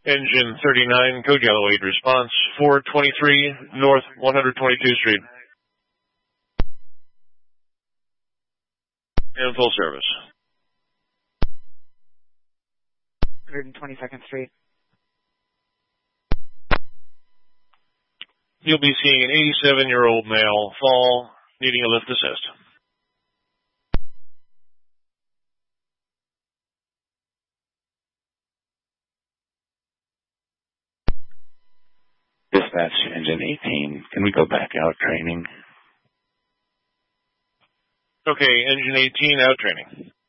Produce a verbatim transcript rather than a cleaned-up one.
Engine thirty-nine, code yellow eight response, four twenty-three North one hundred twenty-two Street. And full service. one hundred twenty-second Street. You'll be seeing an eighty-seven-year-old male fall, needing a lift assist. Dispatch, engine eighteen. Can we go back out training? Okay, engine eighteen, out training.